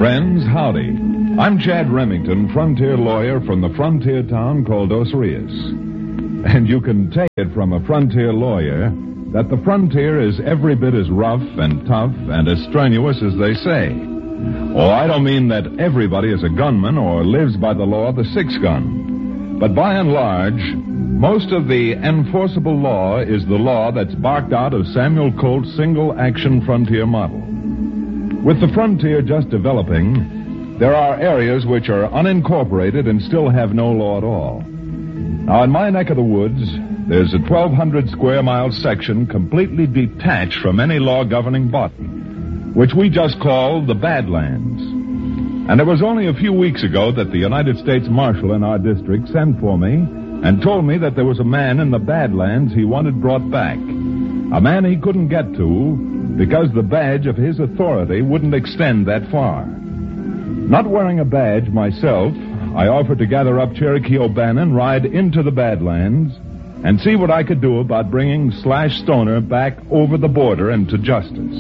Friends, howdy. I'm Chad Remington, frontier lawyer from the frontier town called Dos Rios. And you can take it from a frontier lawyer that the frontier is every bit as rough and tough and as strenuous as they say. Oh, I don't mean that everybody is a gunman or lives by the law of the six-gun. But by and large, most of the enforceable law is the law that's barked out of Samuel Colt's single-action frontier model. With the frontier just developing, there are areas which are unincorporated and still have no law at all. Now, in my neck of the woods, there's a 1,200 square mile section completely detached from any law governing body, which we just call the Badlands. And it was only a few weeks ago that the United States Marshal in our district sent for me and told me that there was a man in the Badlands he wanted brought back. A man he couldn't get to because the badge of his authority wouldn't extend that far. Not wearing a badge myself, I offered to gather up Cherokee O'Bannon, ride into the Badlands, and see what I could do about bringing Slash Stoner back over the border and to justice.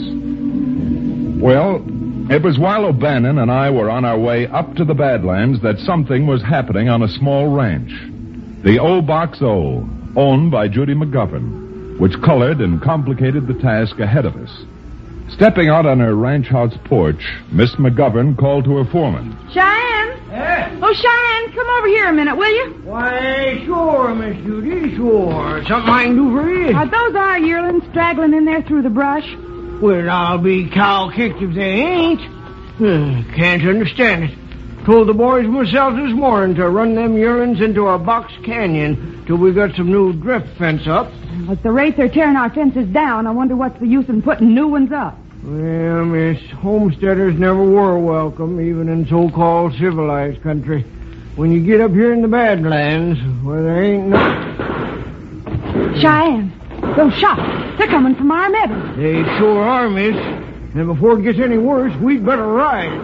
Well, it was while O'Bannon and I were on our way up to the Badlands that something was happening on a small ranch, the O-Box O, owned by Judy McGovern, which colored and complicated the task ahead of us. Stepping out on her ranch house porch, Miss McGovern called to her foreman. Cheyenne? Yes? Oh, Cheyenne, come over here a minute, will you? Why, sure, Miss Judy, sure. Something I can do for you? Are those our yearlings straggling in there through the brush? Well, I'll be cow-kicked if they ain't. Can't understand it. Told the boys myself this morning to run them yearlings into a box canyon till we got some new drift fence up. At the rate they're tearing our fences down, I wonder what's the use in putting new ones up. Well, Miss, homesteaders never were welcome, even in so-called civilized country. When you get up here in the Badlands, where there ain't no... Cheyenne, those shots, they're coming from our meadows. They sure are, Miss. And before it gets any worse, we'd better ride.